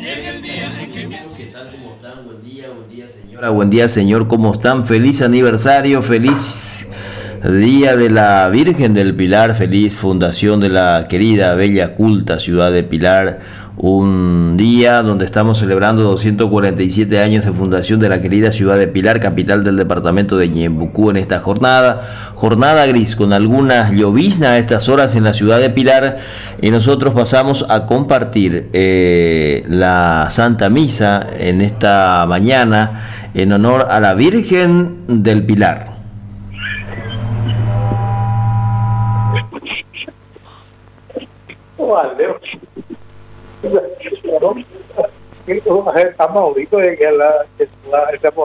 ¿Qué tal? ¿Cómo están? Buen día señora, buen día señor, ¿cómo están? Feliz aniversario, feliz Día de la Virgen del Pilar, feliz fundación de la querida, bella, culta ciudad de Pilar. Un día donde estamos celebrando 247 años de fundación de la querida ciudad de Pilar, capital del departamento de Ñembucú, en esta jornada gris con alguna llovizna a estas horas en la ciudad de Pilar, y nosotros pasamos a compartir la Santa Misa en esta mañana en honor a la Virgen del Pilar. Valeu. Estamos ahorita que ela